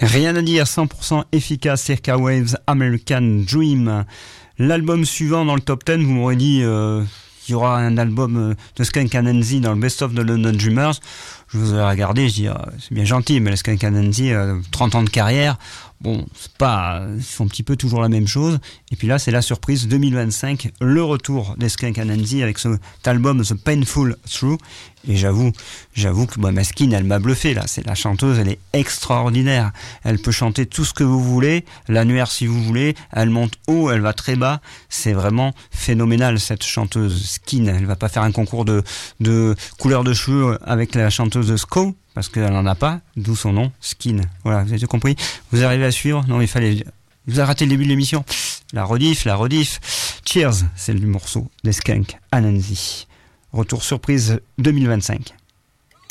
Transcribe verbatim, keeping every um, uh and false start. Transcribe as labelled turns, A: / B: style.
A: Rien à dire, cent pour cent efficace, Circa Waves, American Dream. L'album suivant dans le top dix, vous m'aurez dit euh, il y aura un album euh, de Skunk Anansie dans le Best of de London Dreamers. Je vous ai regardé, je dis euh, c'est bien gentil, mais le Skunk Anansie, euh, trente ans de carrière, bon, c'est pas, ils font un petit peu toujours la même chose. Et puis là, c'est la surprise deux mille vingt-cinq, le retour des Skunk Anansie avec cet album The Painful Truth. Et j'avoue, j'avoue que bah, ma Skin, elle m'a bluffé là. C'est la chanteuse, elle est extraordinaire. Elle peut chanter tout ce que vous voulez, l'annuaire si vous voulez. Elle monte haut, elle va très bas. C'est vraiment phénoménal cette chanteuse Skin. Elle va pas faire un concours de de couleur de cheveux avec la chanteuse de Sko parce qu'elle en a pas. D'où son nom, Skin. Voilà, vous avez compris. Vous arrivez à suivre? Non, il fallait. Vous avez raté le début de l'émission. La rediff, la rediff. Cheers, c'est le morceau des Skunk Anansie. Retour surprise deux mille vingt-cinq.